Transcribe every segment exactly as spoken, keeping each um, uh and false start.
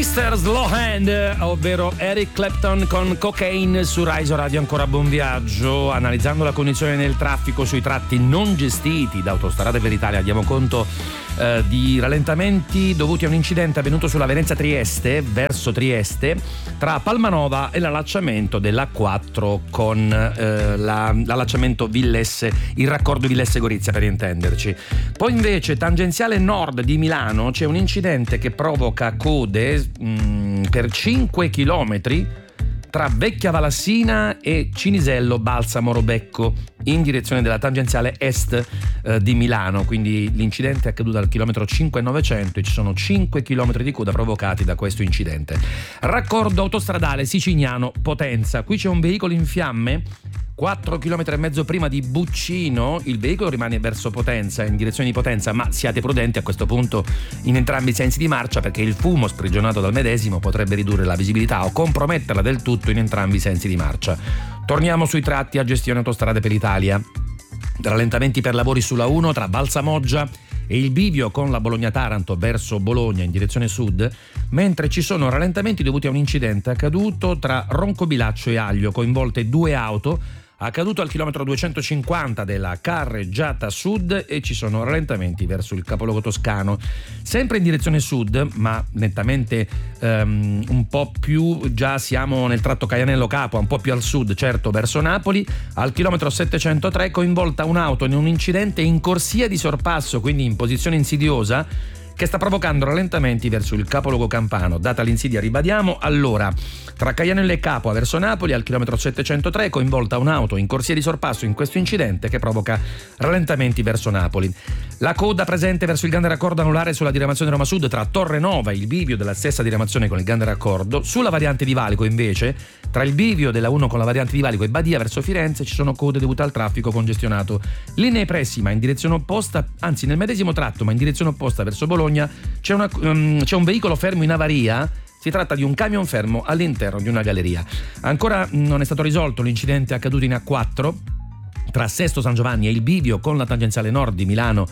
mister Slowhand, ovvero Eric Clapton con Cocaine su Rai Radio. Ancora buon viaggio. Analizzando la condizione nel traffico sui tratti non gestiti da Autostrade per l'Italia, diamo conto eh, di rallentamenti dovuti a un incidente avvenuto sulla Venezia-Trieste verso Trieste tra Palmanova e l'allacciamento dell'A quattro con eh, la, l'allacciamento Villesse, il raccordo Villesse-Gorizia per intenderci. Poi invece tangenziale nord di Milano c'è un incidente che provoca code mh, per cinque chilometri tra Vecchia Valassina e Cinisello Balsamo Robecco in direzione della tangenziale est eh, di Milano. Quindi l'incidente è accaduto al chilometro cinque e novecento e ci sono cinque chilometri di coda provocati da questo incidente. Raccordo autostradale Sicignano Potenza, qui c'è un veicolo in fiamme quattro chilometri e mezzo prima di Buccino. Il veicolo rimane verso Potenza, in direzione di Potenza, ma siate prudenti a questo punto in entrambi i sensi di marcia, perché il fumo sprigionato dal medesimo potrebbe ridurre la visibilità o comprometterla del tutto in entrambi i sensi di marcia. Torniamo sui tratti a gestione Autostrade per l'Italia. Rallentamenti per lavori sulla uno tra Valsamoggia e il bivio con la Bologna-Taranto verso Bologna in direzione sud, mentre ci sono rallentamenti dovuti a un incidente accaduto tra Roncobilaccio e Aglio, coinvolte due auto, accaduto al chilometro duecentocinquanta della carreggiata sud, e ci sono rallentamenti verso il capoluogo toscano sempre in direzione sud, ma nettamente um, un po' più, già siamo nel tratto Caianello Capua, un po' più al sud, certo, verso Napoli, al chilometro settecentotré coinvolta un'auto in un incidente in corsia di sorpasso, quindi in posizione insidiosa, che sta provocando rallentamenti verso il capoluogo campano. Data l'insidia, ribadiamo, allora tra Caianello e Capua verso Napoli al chilometro settecentotré coinvolta un'auto in corsia di sorpasso in questo incidente che provoca rallentamenti verso Napoli. La coda presente verso il grande raccordo anulare sulla diramazione Roma Sud tra Torre Nova e il bivio della stessa diramazione con il grande raccordo. Sulla variante di Valico invece, tra il bivio della uno con la variante di Valico e Badia verso Firenze, ci sono code dovute al traffico congestionato. Linee pressi ma in direzione opposta, anzi nel medesimo tratto ma in direzione opposta verso Bologna, c'è, una, um, c'è un veicolo fermo in avaria. Si tratta di un camion fermo all'interno di una galleria. Ancora non è stato risolto l'incidente accaduto in A quattro tra Sesto San Giovanni e il bivio con la tangenziale nord di Milano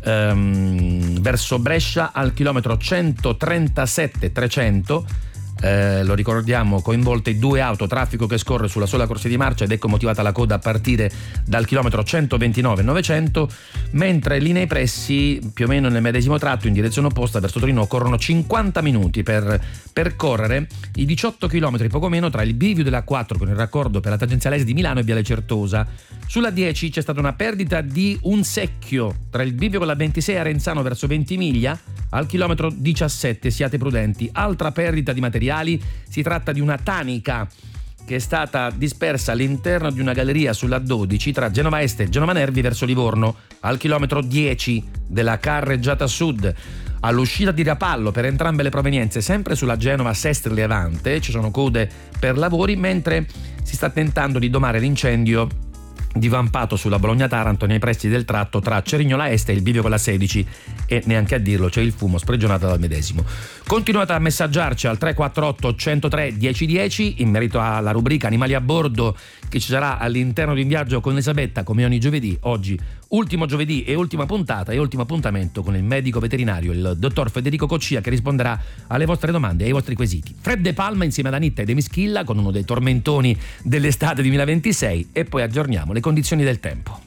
um, verso Brescia al chilometro centotrentasette trecento. Eh, lo ricordiamo, coinvolte due auto, traffico che scorre sulla sola corsia di marcia ed ecco motivata la coda a partire dal chilometro centoventinove novecento, mentre linee pressi più o meno nel medesimo tratto in direzione opposta verso Torino occorrono cinquanta minuti per percorrere i diciotto chilometri poco meno tra il bivio della A quattro con il raccordo per la tangenziale est di Milano e Viale Certosa. Sulla dieci c'è stata una perdita di un secchio tra il bivio con la ventisei Arenzano verso Ventimiglia al chilometro diciassette, siate prudenti. Altra perdita di materiali, si tratta di una tanica che è stata dispersa all'interno di una galleria sulla dodici tra Genova Est e Genova Nervi verso Livorno al chilometro dieci della carreggiata sud. All'uscita di Rapallo per entrambe le provenienze, sempre sulla Genova Sestri Levante, ci sono code per lavori, mentre si sta tentando di domare l'incendio divampato sulla Bologna-Taranto nei pressi del tratto tra Cerignola Est e il bivio con la sedici, e neanche a dirlo c'è il fumo sprigionato dal medesimo. Continuate a messaggiarci al tre quattro otto centotré dieci dieci in merito alla rubrica Animali a bordo che ci sarà all'interno di In Viaggio con Elisabetta come ogni giovedì. Oggi ultimo giovedì e ultima puntata e ultimo appuntamento con il medico veterinario, il dottor Federico Coccia, che risponderà alle vostre domande e ai vostri quesiti. Fred De Palma insieme ad Anitta ed Emischilla con uno dei tormentoni dell'estate duemilaventisei, e poi aggiorniamo le condizioni del tempo.